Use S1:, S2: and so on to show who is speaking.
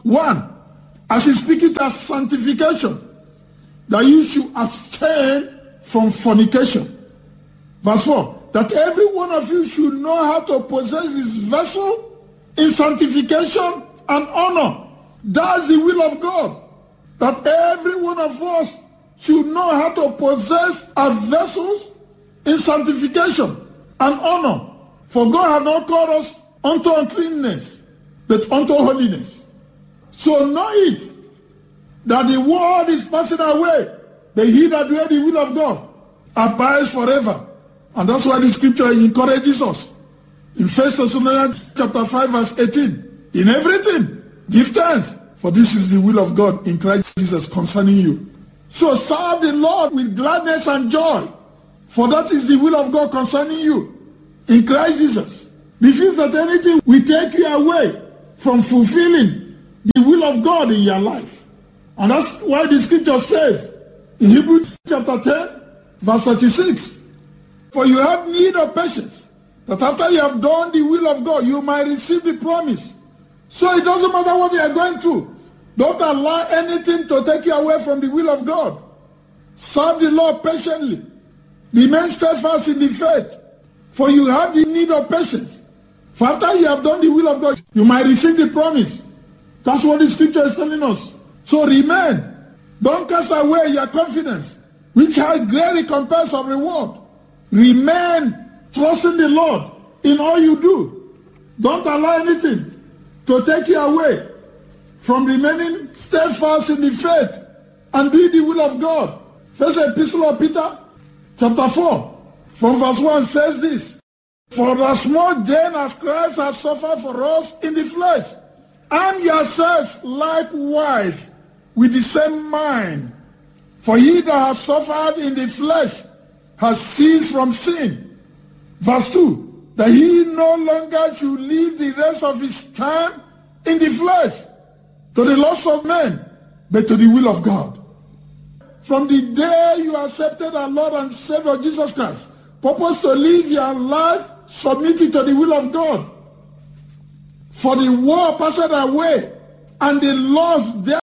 S1: 1, as he's speaking to sanctification, that you should abstain from fornication. Verse 4, that every one of you should know how to possess his vessel in sanctification and honor. That's the will of God. That every one of us should know how to possess our vessels in sanctification and honor. For God has not called us unto uncleanness, but unto holiness. So know it, that the world is passing away, but he that doeth the will of God abides forever. And that's why the scripture encourages us. In 1 Thessalonians chapter 5 verse 18, in everything give thanks, for this is the will of God in Christ Jesus concerning you. So serve the Lord with gladness and joy, for that is the will of God concerning you in Christ Jesus. Refuse that anything will take you away from fulfilling the will of God in your life. And that's why the scripture says in Hebrews chapter 10 verse 36, for you have need of patience, that after you have done the will of God, you might receive the promise. So it doesn't matter what you are going through. Don't allow anything to take you away from the will of God. Serve the Lord patiently. Remain steadfast in the faith, for you have the need of patience. For after you have done the will of God, you might receive the promise. That's what the scripture is telling us. So remain. Don't cast away your confidence, which has great recompense of reward. Remain trusting the Lord in all you do. Don't allow anything to take you away from remaining steadfast in the faith and doing the will of God. First Epistle of Peter, chapter 4, from verse 1 says this, for as much then as Christ has suffered for us in the flesh, and yourselves likewise with the same mind. For he that has suffered in the flesh has ceased from sin. Verse 2, that he no longer should live the rest of his time in the flesh, to the lust of men, but to the will of God. From the day you accepted our Lord and Savior Jesus Christ, purpose to live your life submitted to the will of God. For the world passed away, and the lust